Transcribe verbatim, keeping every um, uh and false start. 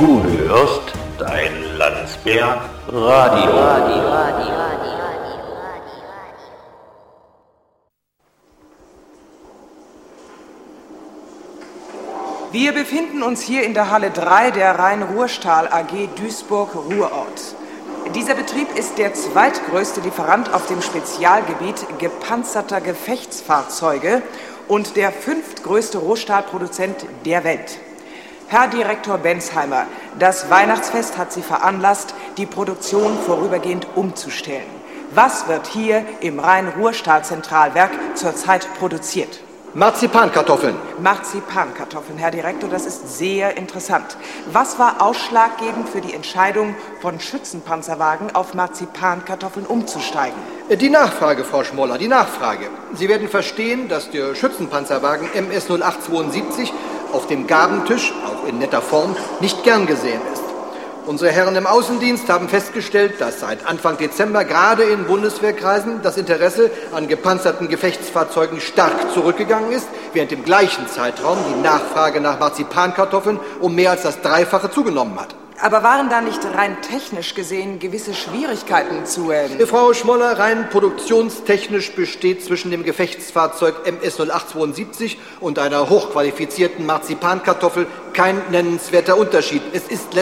Du hörst dein Landsberg Radio. Radio, Radio, Radio. Wir befinden uns hier in der Halle drei der Rhein-Ruhr-Stahl A G Duisburg-Ruhrort. Dieser Betrieb ist der zweitgrößte Lieferant auf dem Spezialgebiet gepanzerter Gefechtsfahrzeuge und der fünftgrößte Rohstahlproduzent der Welt. Herr Direktor Bensheimer, das Weihnachtsfest hat Sie veranlasst, die Produktion vorübergehend umzustellen. Was wird hier im Rhein-Ruhr-Stahl-Zentralwerk zurzeit produziert? Marzipankartoffeln. Marzipankartoffeln, Herr Direktor, das ist sehr interessant. Was war ausschlaggebend für die Entscheidung, von Schützenpanzerwagen auf Marzipankartoffeln umzusteigen? Die Nachfrage, Frau Schmoller, die Nachfrage. Sie werden verstehen, dass der Schützenpanzerwagen M S null acht zweiundsiebzig auf dem Gabentisch, auch in netter Form, nicht gern gesehen ist. Unsere Herren im Außendienst haben festgestellt, dass seit Anfang Dezember gerade in Bundeswehrkreisen das Interesse an gepanzerten Gefechtsfahrzeugen stark zurückgegangen ist, während im gleichen Zeitraum die Nachfrage nach Marzipankartoffeln um mehr als das Dreifache zugenommen hat. Aber waren da nicht rein technisch gesehen gewisse Schwierigkeiten zu... Ähm Frau Schmoller, rein produktionstechnisch besteht zwischen dem Gefechtsfahrzeug M S null acht zweiundsiebzig und einer hochqualifizierten Marzipankartoffel kein nennenswerter Unterschied. Es ist